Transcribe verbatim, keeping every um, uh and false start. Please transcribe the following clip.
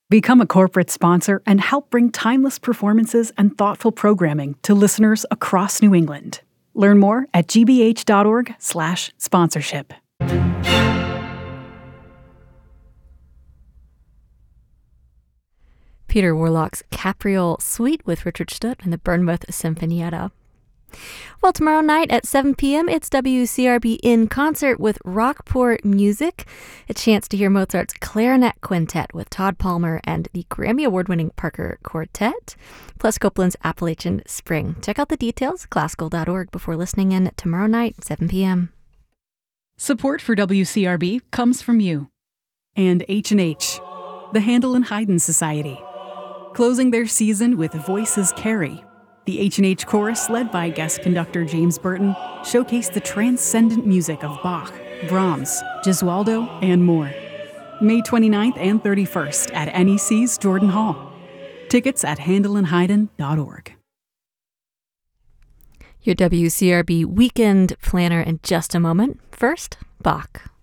Become a corporate sponsor and help bring timeless performances and thoughtful programming to listeners across New England. Learn more at gbh.org slash sponsorship. Peter Warlock's Capriole Suite with Richard Stutt and the Bournemouth Sinfonietta. Well, tomorrow night at seven p.m., it's W C R B in concert with Rockport Music, a chance to hear Mozart's Clarinet Quintet with Todd Palmer and the Grammy Award-winning Parker Quartet, plus Copeland's Appalachian Spring. Check out the details, classical dot org, before listening in tomorrow night, seven p.m. Support for W C R B comes from you. And H and H, the Handel and Haydn Society. Closing their season with Voices Carry. The H and H Chorus, led by guest conductor James Burton, showcased the transcendent music of Bach, Brahms, Gesualdo, and more. May twenty-ninth and thirty-first at N E C's Jordan Hall. Tickets at handel and haydn dot org. Your W C R B weekend planner in just a moment. First, Bach.